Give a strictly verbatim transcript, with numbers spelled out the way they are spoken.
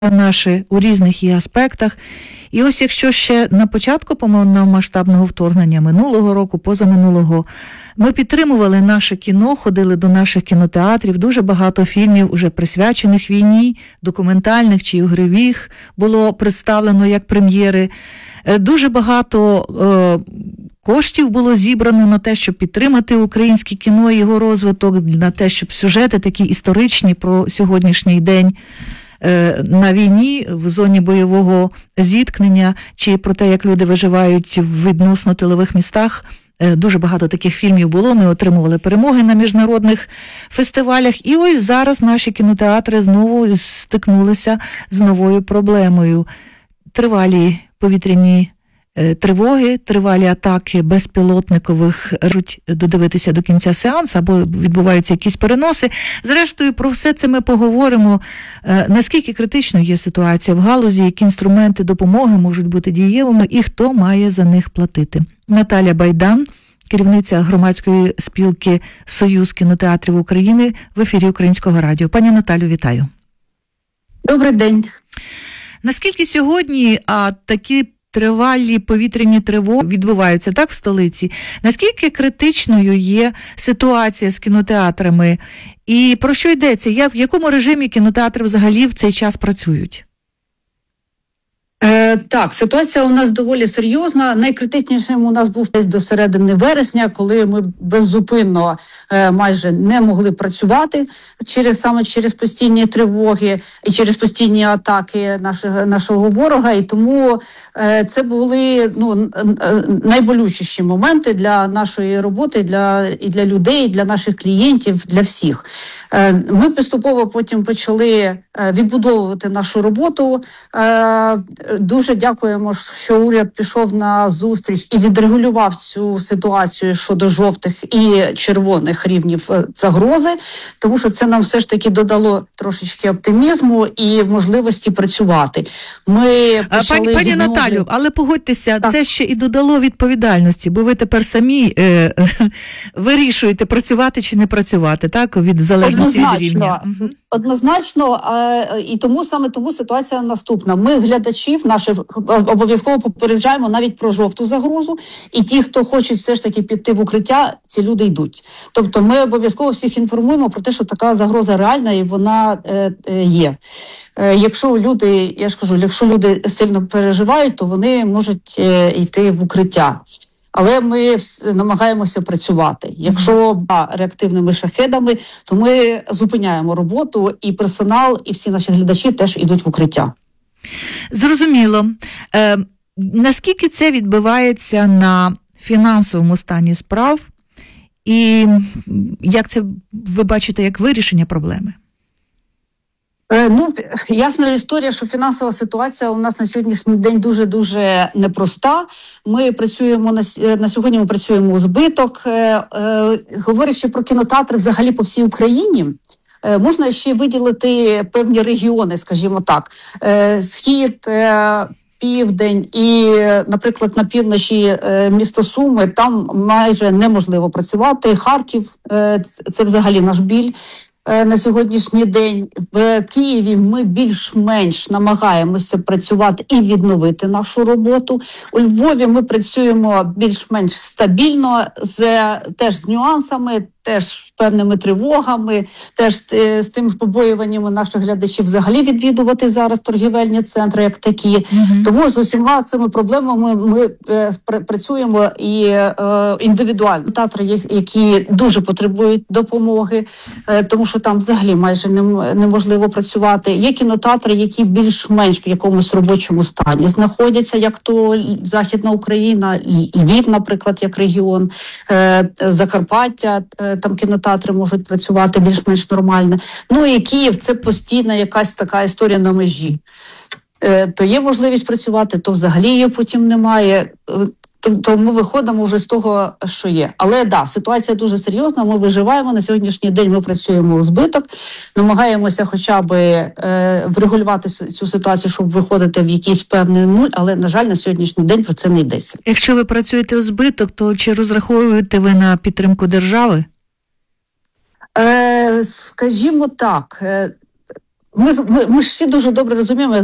наші у різних її аспектах. І ось якщо ще на початку повномасштабного вторгнення минулого року, позаминулого, ми підтримували наше кіно, ходили до наших кінотеатрів, дуже багато фільмів, уже присвячених війні, документальних чи ігрових, було представлено як прем'єри. Дуже багато е, коштів було зібрано на те, щоб підтримати українське кіно і його розвиток, на те, щоб сюжети такі історичні про сьогоднішній день на війні, в зоні бойового зіткнення, чи про те, як люди виживають в відносно тилових містах. Дуже багато таких фільмів було, ми отримували перемоги на міжнародних фестивалях. І ось зараз наші кінотеатри знову стикнулися з новою проблемою. Тривалі повітряні тривоги, тривалі атаки безпілотникових, можуть додивитися до кінця сеансу, або відбуваються якісь переноси. Зрештою, про все це ми поговоримо. Наскільки критичною є ситуація в галузі, які інструменти допомоги можуть бути дієвими і хто має за них платити. Наталя Байдан, керівниця громадської спілки «Союз кінотеатрів України» в ефірі Українського радіо. Пані Наталю, вітаю. Добрий день. Наскільки сьогодні а, такі тривалі повітряні тривоги відбуваються так в столиці? Наскільки критичною є ситуація з кінотеатрами? І про що йдеться? Як, в якому режимі кінотеатри взагалі в цей час працюють? Е, так, ситуація у нас доволі серйозна. Найкритичнішим у нас був десь до середини вересня, коли ми беззупинно е, майже не могли працювати через саме через постійні тривоги і через постійні атаки нашого нашого ворога. І тому е, це були ну найболючіші моменти для нашої роботи, для і для людей, і для наших клієнтів, для всіх. Е, ми поступово потім почали е, відбудовувати нашу роботу. Е, Дуже дякуємо, що уряд пішов на зустріч і відрегулював цю ситуацію щодо жовтих і червоних рівнів загрози, тому що це нам все ж таки додало трошечки оптимізму і можливості працювати. Ми почали Пані, пані відновлю... Наталю, але погодьтеся, так. Це ще і додало відповідальності, бо ви тепер самі е, е, вирішуєте, працювати чи не працювати, так, від залежності від рівня. Однозначно, е, і тому саме тому ситуація наступна. Ми глядачів наших обов'язково попереджаємо навіть про жовту загрозу, і ті, хто хочуть все ж таки піти в укриття, ці люди йдуть. Тобто ми обов'язково всіх інформуємо про те, що така загроза реальна і вона е, е, є. Е, якщо люди, я ж кажу, якщо люди сильно переживають, то вони можуть е, йти в укриття. Але ми намагаємося працювати. Якщо да, реактивними шахедами, то ми зупиняємо роботу, і персонал, і всі наші глядачі теж йдуть в укриття. Зрозуміло. Е, наскільки це відбувається на фінансовому стані справ? І як це ви бачите як вирішення проблеми? Е, ну, ясна історія, що фінансова ситуація у нас на сьогоднішній день дуже-дуже непроста. Ми працюємо, на, на сьогодні ми працюємо у збиток. Е, е, говорячи про кінотеатри взагалі по всій Україні, е, можна ще виділити певні регіони, скажімо так. Е, схід, е, південь і, наприклад, на півночі е, місто Суми, там майже неможливо працювати. Харків е, – це взагалі наш біль. На сьогоднішній день в Києві ми більш-менш намагаємося працювати і відновити нашу роботу. У Львові ми працюємо більш-менш стабільно, з, теж з нюансами, теж з певними тривогами, теж з, з тим побоюваннями наших глядачів взагалі відвідувати зараз торгівельні центри як такі. Mm-hmm. Тому з усіма цими проблемами ми е, працюємо і е, індивідуально. Театри, які дуже потребують допомоги, е, тому що там взагалі майже неможливо працювати. Є кінотеатри, які більш-менш в якомусь робочому стані знаходяться, як то Західна Україна, Львів, наприклад, як регіон, е, Закарпаття, е, там кінотеатри можуть працювати більш-менш нормально. Ну і Київ – це постійна якась така історія на межі. Е, то є можливість працювати, то взагалі її потім немає. То ми виходимо вже з того, що є. Але да, ситуація дуже серйозна, ми виживаємо. На сьогоднішній день ми працюємо у збиток, намагаємося хоча б е, врегулювати цю ситуацію, щоб виходити в якийсь певний нуль, але, на жаль, на сьогоднішній день про це не йдеться. Якщо ви працюєте у збиток, то чи розраховуєте ви на підтримку держави? Е, скажімо так, е, Ми, ми, ми ж всі дуже добре розуміємо,